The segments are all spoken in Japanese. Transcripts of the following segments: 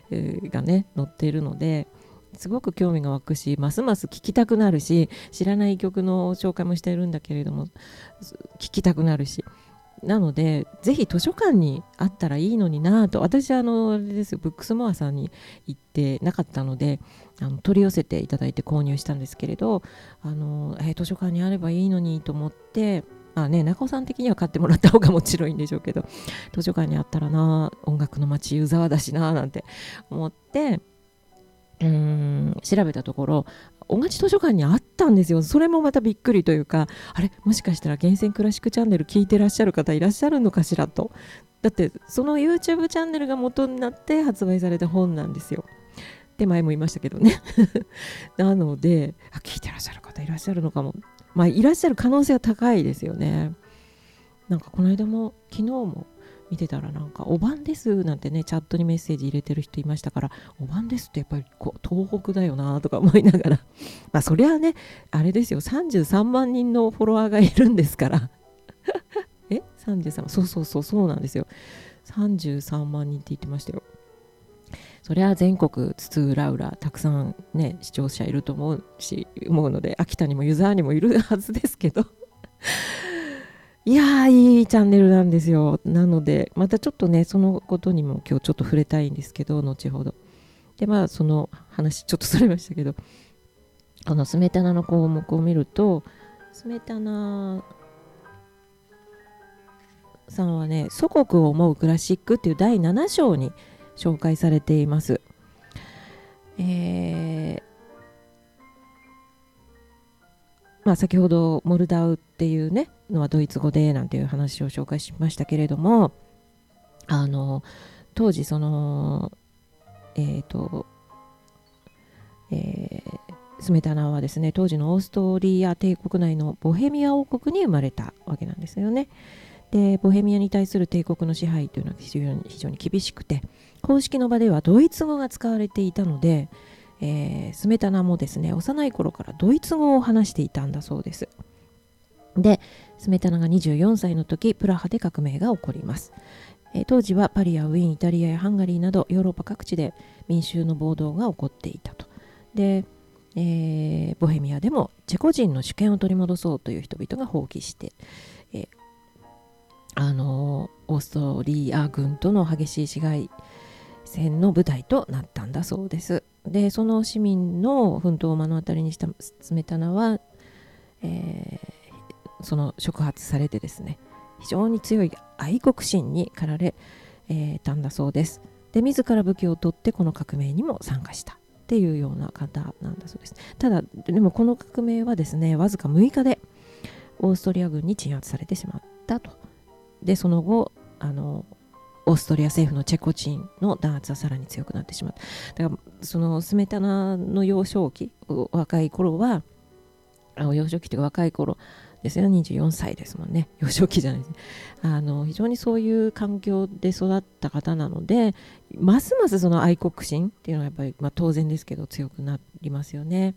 がね載っているので、すごく興味が湧くし、ますます聴きたくなるし、知らない曲の紹介もしているんだけれども聴きたくなるし、なのでぜひ図書館にあったらいいのになと。私あれですよ、ブックスモアさんに行ってなかったので取り寄せていただいて購入したんですけれど、図書館にあればいいのにと思って、中尾さん的には買ってもらった方がもちろんいいんでしょうけど、図書館にあったらな、音楽の街湯沢だしななんて思って調べたところ、同じ図書館にあったんですよ。それもまたびっくりというか、あれもしかしたら厳選クラシックチャンネル聞いてらっしゃる方いらっしゃるのかしらと。だってその YouTube チャンネルが元になって発売された本なんですよ。で前も言いましたけどねなので聞いてらっしゃる方いらっしゃるのかも、いらっしゃる可能性は高いですよね。なんかこの間も昨日も見てたら、なんかおばんですなんてねチャットにメッセージ入れてる人いましたから、おばんですってやっぱり東北だよなとか思いながらそりゃねあれですよ、33万人のフォロワーがいるんですから33、そうなんですよ、33万人って言ってましたよ。そりゃ全国津々浦々たくさんね視聴者いると思うので、秋田にも湯沢にもいるはずですけどいやーいいチャンネルなんですよ。なのでまたちょっとねそのことにも今日ちょっと触れたいんですけど、後ほどでその話ちょっとそれましたけど、スメタナの項目を見ると、スメタナさんはね祖国を思うクラシックっていう第7章に紹介されています。先ほどモルダウっていうねのはドイツ語でなんていう話を紹介しましたけれども、当時そのスメタナはですね、当時のオーストリア帝国内のボヘミア王国に生まれたわけなんですよね。でボヘミアに対する帝国の支配というのは非常に厳しくて、公式の場ではドイツ語が使われていたので、スメタナもですね幼い頃からドイツ語を話していたんだそうです。でスメタナが24歳の時、プラハで革命が起こります。当時はパリやウィーン、イタリアやハンガリーなどヨーロッパ各地で民衆の暴動が起こっていたと。で、ボヘミアでもチェコ人の主権を取り戻そうという人々が蜂起して、オーストリア軍との激しい市街戦の舞台となったんだそうです。でその市民の奮闘を目の当たりにしたスメタナは、その触発されてですね、非常に強い愛国心に駆られ、たんだそうです。で自ら武器を取ってこの革命にも参加したっていうような方なんだそうです。ただでもこの革命はですねわずか6日でオーストリア軍に鎮圧されてしまったと。でその後オーストリア政府のチェコ人の弾圧はさらに強くなってしまった。だからそのスメタナの幼少期、若い頃は幼少期というか若い頃ですよ、24歳ですもんね、幼少期じゃないですね。非常にそういう環境で育った方なので、ますますその愛国心っていうのはやっぱり、当然ですけど強くなりますよね。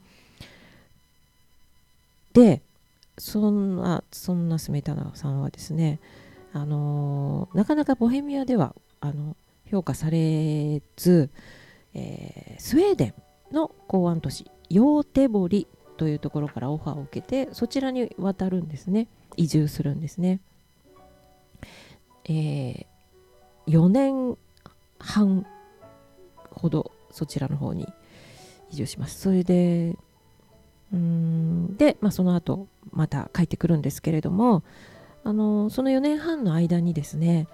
でそんなスメタナさんはですね、なかなかボヘミアでは評価されず、スウェーデンの港湾都市ヨーテボリというところからオファーを受けてそちらに渡るんですね、移住するんですね。4年半ほどそちらの方に移住します。それでその後また帰ってくるんですけれども、その4年半の間にですね、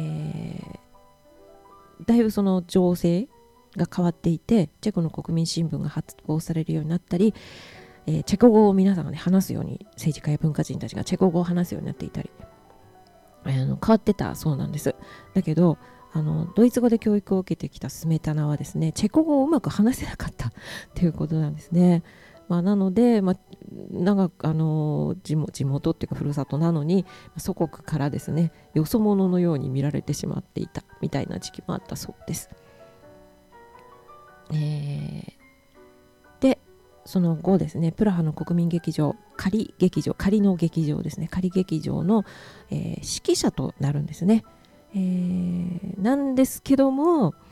だいぶその情勢が変わっていて、チェコの国民新聞が発行されるようになったり、チェコ語を皆さんが、話すように、政治家や文化人たちがチェコ語を話すようになっていたり、変わってたそうなんです。だけどドイツ語で教育を受けてきたスメタナはですね、チェコ語をうまく話せなかったということなんですね。なので、長く地元っていうかふるさとなのに祖国からですねよそ者のように見られてしまっていたみたいな時期もあったそうです。でその後ですね、プラハの国民劇場仮の劇場ですね、仮劇場の、指揮者となるんですね。なんですけども